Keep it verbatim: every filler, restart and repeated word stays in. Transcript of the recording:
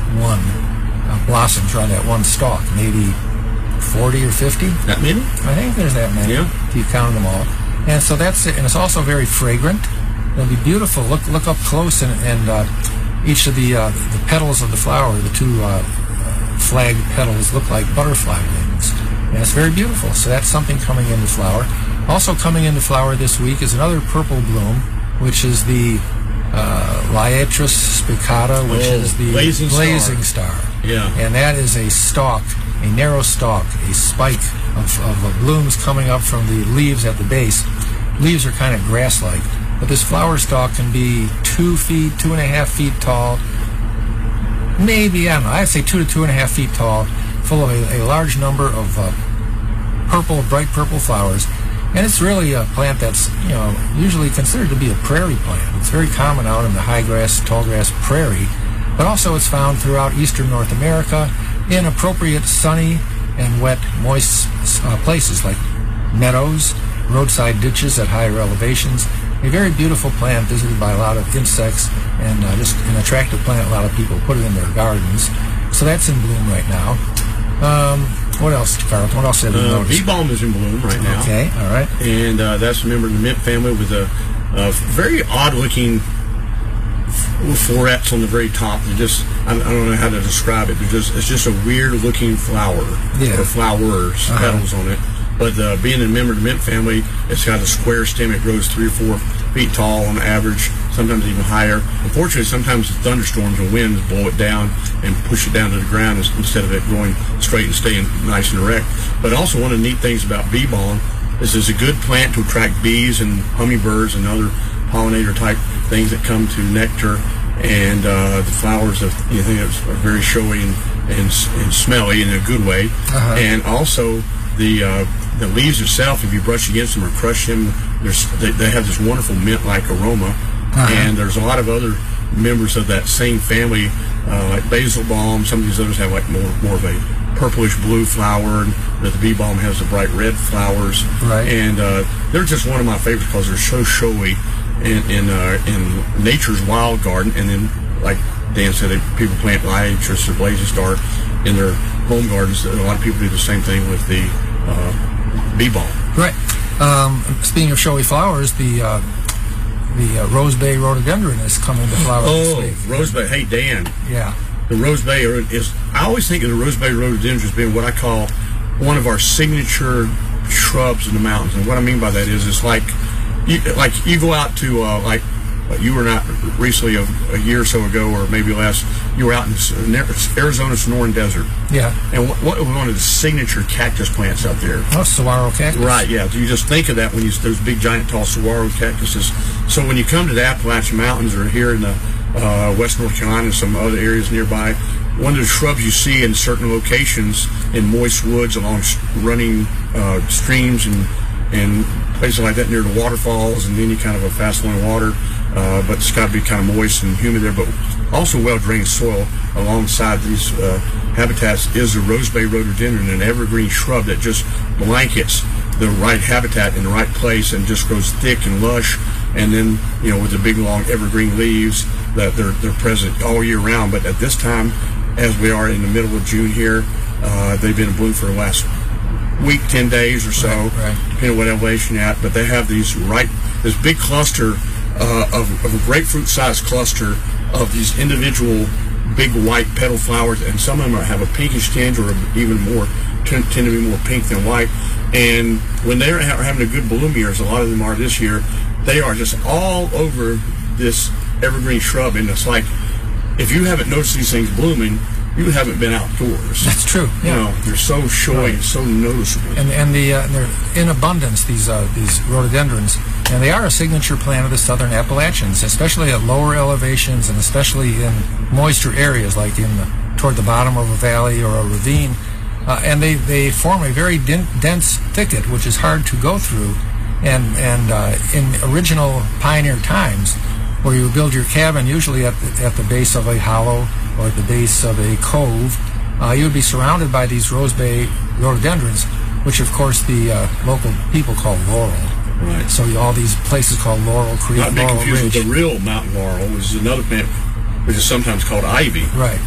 one uh, blossoms are on that one stalk, maybe forty or fifty. That many? I think there's that many. Yeah. If you count them all. And so that's it. And it's also very fragrant. It'll be beautiful. Look look up close, and, and uh, each of the uh, the petals of the flower, the two uh, flag petals, look like butterfly wings. And it's very beautiful. So that's something coming into flower. Also coming into flower this week is another purple bloom, which is the uh, Liatris spicata, which oh, is the blazing, blazing star. star. Yeah. And that is a stalk, a narrow stalk, a spike of, of uh, blooms coming up from the leaves at the base. Leaves are kind of grass-like, but this flower stalk can be two feet, two and a half feet tall, maybe, I don't know, I'd say two to two and a half feet tall, full of a, a large number of uh, purple, bright purple flowers. And it's really a plant that's, you know, usually considered to be a prairie plant. It's very common out in the high grass, tall grass prairie, but also it's found throughout eastern North America in appropriate sunny and wet, moist uh, places like meadows, roadside ditches at higher elevations. A very beautiful plant visited by a lot of insects, and uh, just an attractive plant. A lot of people put it in their gardens. So that's in bloom right now. Um, what else, Carlton? What else have you Uh, noticed? bee balm is in bloom right now. Okay, all right. And uh, that's a member of the mint family with a, a very odd-looking florets on the very top. They're just, I, I don't know how to describe it. They're just, it's just a weird-looking flower, Yeah. or flowers, Uh-huh. petals on it. But uh, being a member of the mint family, it's got a square stem. It grows three or four feet tall on average, sometimes even higher. Unfortunately, sometimes thunderstorms and winds blow it down and push it down to the ground instead of it growing straight and staying nice and erect. But also one of the neat things about bee balm is it's a good plant to attract bees and hummingbirds and other pollinator type things that come to nectar. And uh, the flowers of, you think, are very showy and, and, and smelly in a good way. Uh-huh. And also the uh, the leaves itself, if you brush against them or crush them, there's, they, they have this wonderful mint-like aroma. Uh-huh. And there's a lot of other members of that same family, uh, like basil balm. Some of these others have like more more of a purplish blue flower, and the bee balm has the bright red flowers. Right. And uh, they're just one of my favorites because they're so showy in in, uh, in nature's wild garden. And then, like Dan said, they, people plant Liatris or blazing star in their home gardens. A lot of people do the same thing with the uh, bee balm. Right. Um, speaking of showy flowers, the uh, the uh, Rose Bay rhododendron is coming to flower this Oh, week. Rose Bay. Hey, Dan. Yeah. The Rose Bay is, I always think of the Rose Bay rhododendron as being what I call one of our signature shrubs in the mountains. And what I mean by that is, it's like, you, like you go out to, uh, like, you were not recently a, a year or so ago, or maybe last, you were out in Arizona Sonoran Desert. Yeah. And what, what was one of the signature cactus plants out there? Oh, saguaro cactus. Right, yeah. You just think of that when you, those big, giant, tall saguaro cactuses. So when you come to the Appalachian Mountains or here in the uh, West North Carolina and some other areas nearby, one of the shrubs you see in certain locations in moist woods along running uh, streams and, and places like that near the waterfalls and any kind of a fast-flowing water, uh, but it's got to be kind of moist and humid there, but also well-drained soil alongside these uh, habitats is the Rose Bay rhododendron, an evergreen shrub that just blankets the right habitat in the right place and just grows thick and lush. And then, you know, with the big, long evergreen leaves, that they're they're present all year round. But at this time, as we are in the middle of June here, uh, they've been in bloom for the last week, ten days or so, right, right. depending on what elevation you're at. But they have these right, this big cluster uh, of, of a grapefruit-sized cluster of these individual big white petal flowers, and some of them are, have a pinkish tinge or even more, tend, tend to be more pink than white. And when they're ha- having a good bloom year, as a lot of them are this year, they are just all over this evergreen shrub. And it's like, if you haven't noticed these things blooming, you haven't been outdoors. That's true. Yeah. You know, they're so showy and so noticeable. And and the uh, they're in abundance, these uh, these rhododendrons, and they are a signature plant of the southern Appalachians, especially at lower elevations and especially in moisture areas like in the, toward the bottom of a valley or a ravine. Uh, and they, they form a very den- dense thicket, which is hard to go through. And and uh, in original pioneer times, where you would build your cabin usually at the, at the base of a hollow or at the base of a cove, uh, you would be surrounded by these Rose Bay rhododendrons, which of course the uh, local people call laurel. Right. So all these places called Laurel Creek, Not to be Laurel confused Ridge. with the real mountain laurel, which is another plant which is sometimes called ivy. Right.